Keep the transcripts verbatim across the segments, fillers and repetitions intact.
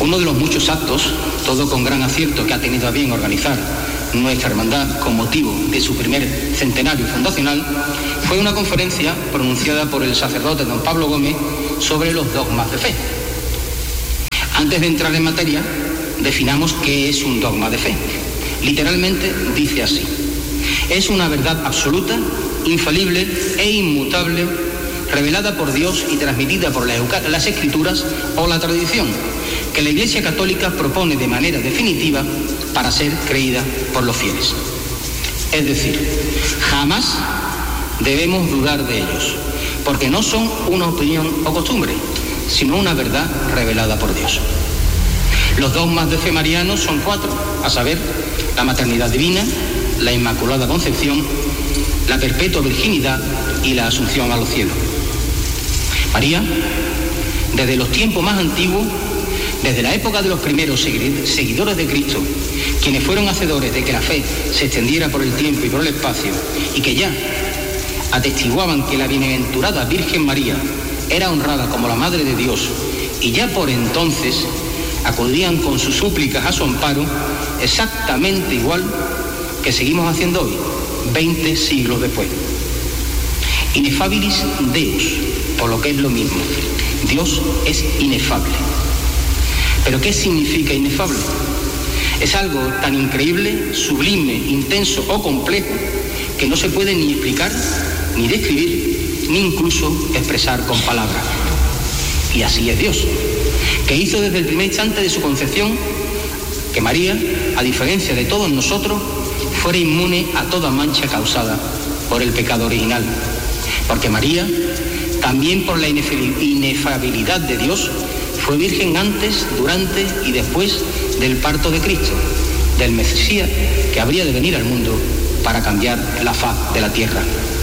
Uno de los muchos actos, todo con gran acierto, que ha tenido a bien organizar nuestra hermandad con motivo de su primer centenario fundacional, fue una conferencia pronunciada por el sacerdote don Pablo Gómez sobre los dogmas de fe. Antes de entrar en materia, definamos qué es un dogma de fe. Literalmente dice así: es una verdad absoluta, infalible e inmutable, revelada por Dios y transmitida por las Escrituras o la tradición, que la Iglesia Católica propone de manera definitiva para ser creída por los fieles. Es decir, jamás debemos dudar de ellos, porque no son una opinión o costumbre, sino una verdad revelada por Dios. Los dogmas de fe marianos son cuatro, a saber, la maternidad divina, la Inmaculada Concepción, la perpetua virginidad y la asunción a los cielos. María, desde los tiempos más antiguos, desde la época de los primeros seguidores de Cristo, quienes fueron hacedores de que la fe se extendiera por el tiempo y por el espacio, y que ya atestiguaban que la bienaventurada Virgen María era honrada como la Madre de Dios, y ya por entonces acudían con sus súplicas a su amparo, exactamente igual que seguimos haciendo hoy, veinte siglos después. Inefabilis Deus, o lo que es lo mismo, Dios es inefable. ¿Pero qué significa inefable? Es algo tan increíble, sublime, intenso o complejo que no se puede ni explicar, ni describir, ni incluso expresar con palabras. Y así es Dios, que hizo desde el primer instante de su concepción que María, a diferencia de todos nosotros, fuera inmune a toda mancha causada por el pecado original. Porque María, también por la inefabilidad de Dios, fue virgen antes, durante y después del parto de Cristo, del Mesías que habría de venir al mundo para cambiar la faz de la tierra.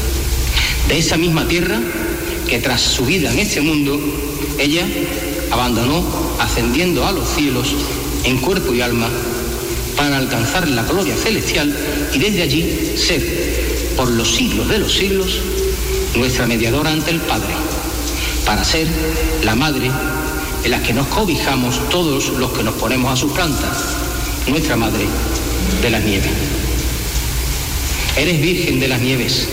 De esa misma tierra que tras su vida en este mundo, ella abandonó ascendiendo a los cielos en cuerpo y alma para alcanzar la gloria celestial y desde allí ser, por los siglos de los siglos, nuestra mediadora ante el Padre, para ser la madre en la que nos cobijamos todos los que nos ponemos a sus plantas, nuestra Madre de las Nieves. Eres Virgen de las Nieves,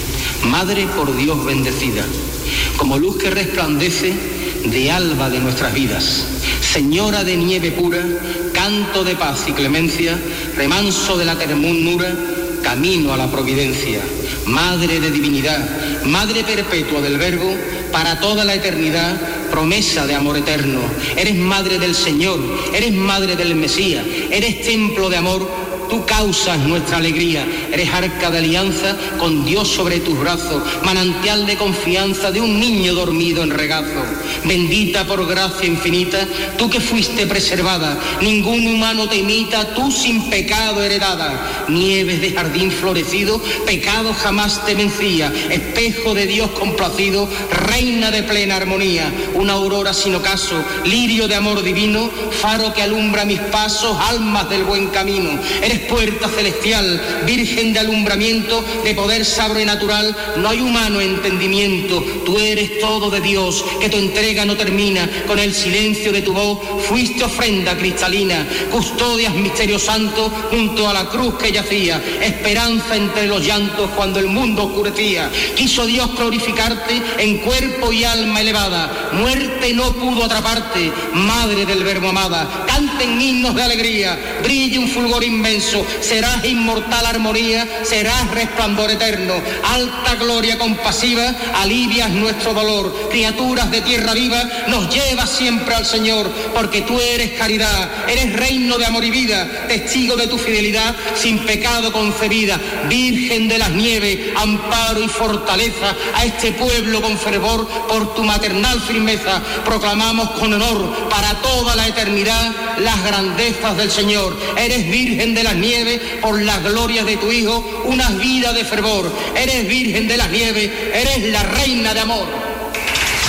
Madre por Dios bendecida, como luz que resplandece de alba de nuestras vidas, Señora de nieve pura, canto de paz y clemencia, remanso de la ternura, camino a la providencia, Madre de divinidad, Madre perpetua del Verbo, para toda la eternidad, promesa de amor eterno. Eres Madre del Señor, eres Madre del Mesías, eres templo de amor. Tú causas nuestra alegría, eres arca de alianza con Dios sobre tus brazos, manantial de confianza de un niño dormido en regazo. Bendita por gracia infinita, tú que fuiste preservada, ningún humano te imita, tú sin pecado heredada. Nieves de jardín florecido, pecado jamás te vencía, espejo de Dios complacido, reina de plena armonía, una aurora sin ocaso, lirio de amor divino, faro que alumbra mis pasos, almas del buen camino. Eres puerta celestial, virgen de alumbramiento, de poder sobrenatural, no hay humano entendimiento, tú eres todo de Dios, que tu entrega no termina, con el silencio de tu voz fuiste ofrenda cristalina, custodias misterio santo junto a la cruz que yacía, esperanza entre los llantos cuando el mundo oscurecía, quiso Dios glorificarte en cuerpo y alma elevada, muerte no pudo atraparte, Madre del Verbo amada, canten himnos de alegría, brille un fulgor inmenso, serás inmortal armonía, serás resplandor eterno, alta gloria compasiva, alivias nuestro dolor, criaturas de tierra viva, nos llevas siempre al Señor, porque tú eres caridad, eres reino de amor y vida, testigo de tu fidelidad, sin pecado concebida, Virgen de las Nieves, amparo y fortaleza a este pueblo con fervor, por tu maternal firmeza, proclamamos con honor para toda la eternidad las grandezas del Señor, eres Virgen de las Nieves, por la gloria de tu Hijo, una vida de fervor, eres Virgen de las Nieves, eres la reina de amor.